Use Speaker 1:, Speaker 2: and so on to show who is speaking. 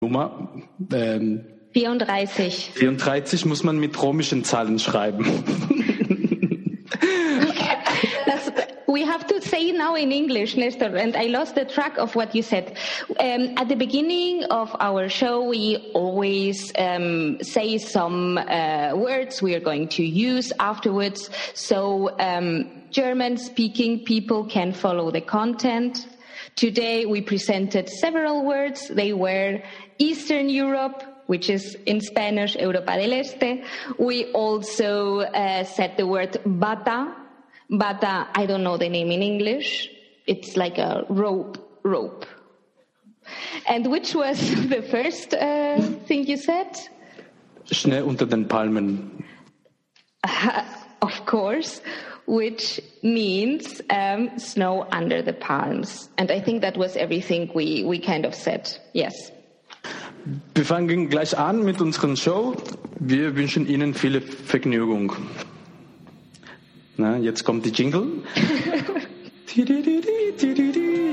Speaker 1: Nummer
Speaker 2: 34.
Speaker 1: 34 muss man mit römischen Zahlen schreiben.
Speaker 2: We have to say now in English, Nestor, and I lost the track of what you said. At the beginning of our show, we always say some words we are going to use afterwards, so German-speaking people can follow the content. Today we presented several words. They were Eastern Europe, which is in Spanish, Europa del Este. We also said the word bata. Bata, I don't know the name in English. It's like a rope. And which was the first thing you said?
Speaker 1: Schnee unter den Palmen.
Speaker 2: Of course, which means snow under the palms. And I think that was everything we kind of said. Yes.
Speaker 1: Wir fangen gleich an mit unserer Show. Wir wünschen Ihnen viel Vergnügung. Na, jetzt kommt die Jingle.